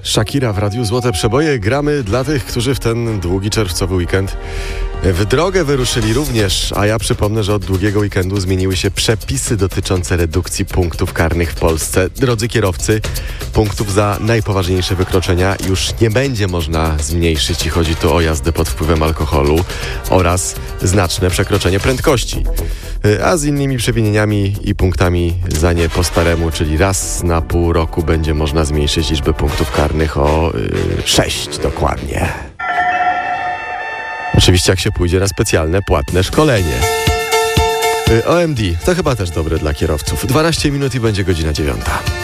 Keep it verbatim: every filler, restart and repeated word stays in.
Shakira w Radiu Złote Przeboje. Gramy dla tych, którzy w ten długi czerwcowy weekend w drogę wyruszyli również. A ja przypomnę, że od długiego weekendu zmieniły się przepisy dotyczące redukcji punktów karnych w Polsce. Drodzy kierowcy, punktów za najpoważniejsze wykroczenia już nie będzie można zmniejszyć i chodzi tu o jazdę pod wpływem alkoholu oraz znaczne przekroczenie prędkości. A z innymi przewinieniami i punktami za nie po staremu, czyli raz na pół roku będzie można zmniejszyć liczbę punktów karnych o yy, sześć dokładnie. Oczywiście jak się pójdzie na specjalne, płatne szkolenie. Yy, O M D to chyba też dobre dla kierowców. dwanaście minut i będzie godzina dziewiąta.